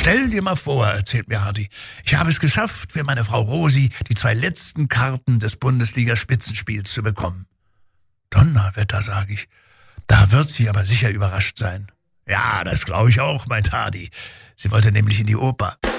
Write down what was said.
Stell dir mal vor, erzählt mir Hardy, ich habe es geschafft, für meine Frau Rosi die 2 letzten Karten des Bundesliga-Spitzenspiels zu bekommen. Donnerwetter, sage ich. Da wird sie aber sicher überrascht sein. Ja, das glaube ich auch, meint Hardy. Sie wollte nämlich in die Oper.